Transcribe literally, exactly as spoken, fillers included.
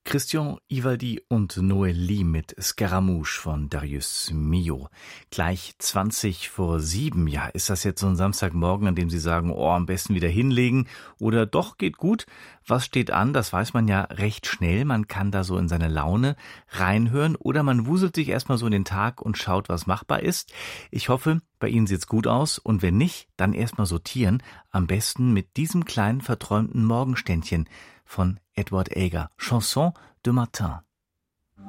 Christian Ivaldi und Noëlie mit Scaramouche von Darius Milhaud. Gleich zwanzig vor sieben. Ja, ist das jetzt so ein Samstagmorgen, an dem Sie sagen, oh, am besten wieder hinlegen? Oder doch, geht gut? Was steht an? Das weiß man ja recht schnell. Man kann da so in seine Laune reinhören. Oder man wuselt sich erstmal so in den Tag und schaut, was machbar ist. Ich hoffe, bei Ihnen sieht's gut aus. Und wenn nicht, dann erstmal sortieren. Am besten mit diesem kleinen verträumten Morgenständchen von Edward Elgar, Chanson de Matin.